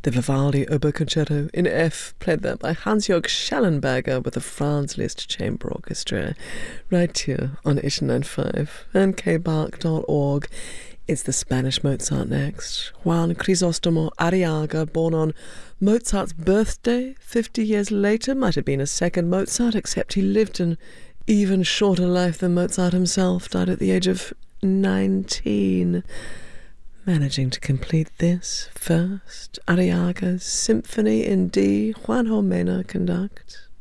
The Vivaldi Oboe in F, played there by Hans-Jörg Schellenberger with the Franz Liszt Chamber Orchestra, right here on 895 and kbark.org. It's the Spanish Mozart next. Juan Crisostomo Arriaga, born on Mozart's birthday 50 years later, might have been a second Mozart, except he lived an even shorter life than Mozart himself, died at the age of 19. Managing to complete this first, Arriaga's Symphony in D, Juanjo Mena conduct.